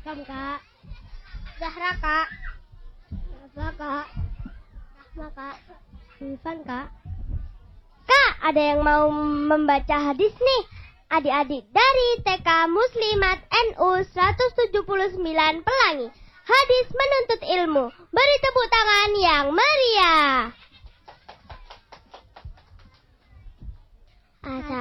Kam, Kak. Zahra, Kak. Rafa, Kak. Rahma, Kak. Irfan, Kak. Kak, ada yang mau membaca hadis nih. Adik-adik dari TK Muslimat NU 179 Pelangi. Hadis menuntut ilmu. Beri tepuk tangan yang meriah.